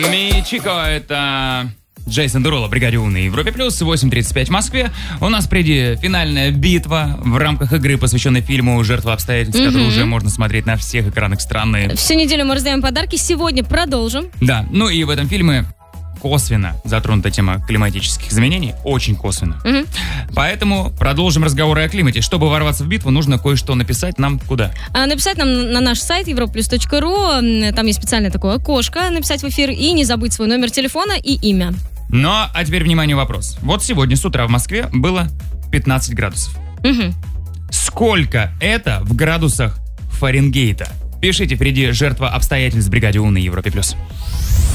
Мичико, это Джейсон Деруло, бригаде У на Европе Плюс, 8:35 в Москве. У нас впереди финальная битва в рамках игры, посвященной фильму «Жертва обстоятельств», который уже можно смотреть на всех экранах страны. Всю неделю мы раздаем подарки, сегодня продолжим. Да, ну и в этом фильме косвенно затронута тема климатических изменений, очень косвенно. Поэтому продолжим разговоры о климате. Чтобы ворваться в битву, нужно кое-что написать нам куда? Написать нам на наш сайт europlus.ru, там есть специальное такое окошко, написать в эфир и не забыть свой номер телефона и имя. Ну, а теперь, внимание, вопрос. Вот сегодня с утра в Москве было 15 градусов. Сколько это в градусах Фаренгейта? Пишите, впереди «Жертва обстоятельств» в бригаде У на Европе Плюс.